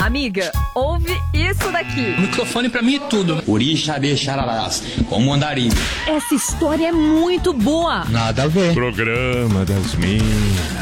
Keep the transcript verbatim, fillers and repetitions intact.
Amiga, ouve isso daqui. O microfone pra mim é tudo. Orixá de Xararás, como andarim. Essa história é muito boa. Nada a ver. Programa das minhas.